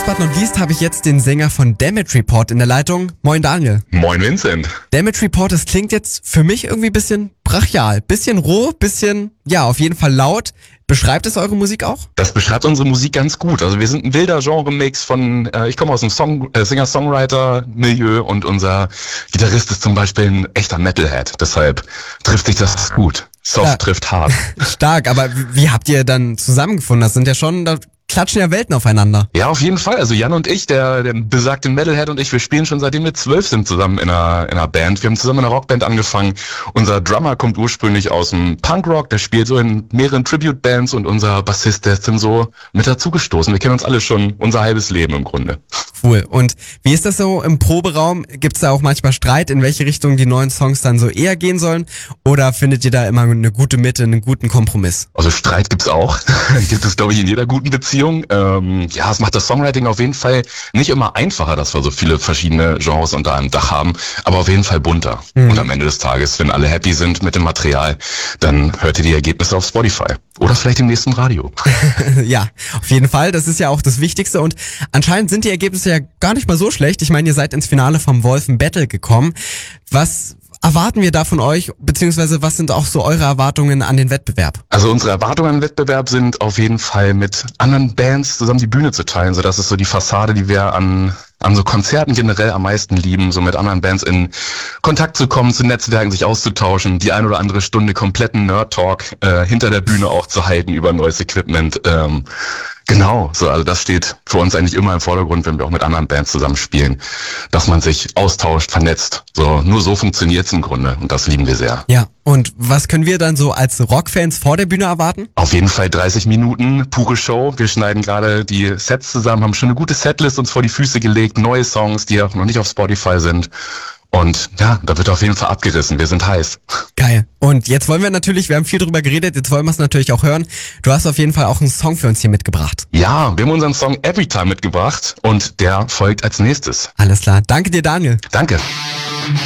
but not least habe ich jetzt den Sänger von Damage Report in der Leitung. Moin Daniel. Moin Vincent. Damage Report, das klingt jetzt für mich irgendwie ein bisschen brachial, bisschen roh, bisschen, ja, auf jeden Fall laut. Beschreibt es eure Musik auch? Das beschreibt unsere Musik ganz gut. Also wir sind ein wilder Genre-Mix von, ich komme aus dem Singer-Songwriter-Milieu und unser Gitarrist ist zum Beispiel ein echter Metalhead. Deshalb trifft sich das gut. Soft trifft hart. Stark, aber wie habt ihr dann zusammengefunden? Das sind ja schon, da klatschen ja Welten aufeinander. Ja, auf jeden Fall. Also Jan und ich, der besagte Metalhead und ich, wir spielen schon seitdem wir 12 sind zusammen in einer Band. Wir haben zusammen in einer Rockband angefangen. Unser Drummer kommt ursprünglich aus dem Punkrock, der spielt so in mehreren Tribute-Bands und unser Bassist, der ist dann so mit dazugestoßen. Wir kennen uns alle schon unser halbes Leben im Grunde. Cool. Und wie ist das so im Proberaum? Gibt's da auch manchmal Streit, in welche Richtung die neuen Songs dann so eher gehen sollen? Oder findet ihr da immer eine gute Mitte, einen guten Kompromiss? Also Streit gibt's auch. Gibt es, glaube ich, in jeder guten Beziehung. Ja, es macht das Songwriting auf jeden Fall nicht immer einfacher, dass wir so viele verschiedene Genres unter einem Dach haben, aber auf jeden Fall bunter. Und am Ende des Tages, wenn alle happy sind mit dem Material, dann hört ihr die Ergebnisse auf Spotify. Oder vielleicht im nächsten Radio. Ja, auf jeden Fall. Das ist ja auch das Wichtigste. Und anscheinend sind die Ergebnisse ja gar nicht mal so schlecht. Ich meine, ihr seid ins Finale vom Wolfen Battle gekommen. Was erwarten wir da von euch, beziehungsweise was sind auch so eure Erwartungen an den Wettbewerb? Also unsere Erwartungen an den Wettbewerb sind auf jeden Fall mit anderen Bands zusammen die Bühne zu teilen. So, das ist so die Fassade, die wir an so Konzerten generell am meisten lieben, so mit anderen Bands in Kontakt zu kommen, zu Netzwerken, sich auszutauschen, die ein oder andere Stunde kompletten Nerd-Talk hinter der Bühne auch zu halten über neues Equipment. Genau, so, also das steht für uns eigentlich immer im Vordergrund, wenn wir auch mit anderen Bands zusammenspielen, dass man sich austauscht, vernetzt. So, nur so funktioniert's im Grunde und das lieben wir sehr. Ja, und was können wir dann so als Rockfans vor der Bühne erwarten? Auf jeden Fall 30 Minuten, pure Show. Wir schneiden gerade die Sets zusammen, haben schon eine gute Setlist uns vor die Füße gelegt, neue Songs, die auch noch nicht auf Spotify sind. Und ja, da wird auf jeden Fall abgerissen. Wir sind heiß. Geil. Und jetzt wollen wir natürlich, wir haben viel drüber geredet, jetzt wollen wir es natürlich auch hören. Du hast auf jeden Fall auch einen Song für uns hier mitgebracht. Ja, wir haben unseren Song Everytime mitgebracht und der folgt als nächstes. Alles klar. Danke dir, Daniel. Danke.